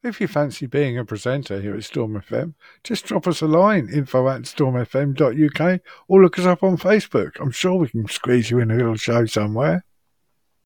If you fancy being a presenter here at Storm FM, just drop us a line, info@stormfm.uk, or look us up on Facebook. I'm sure we can squeeze you in a little show somewhere.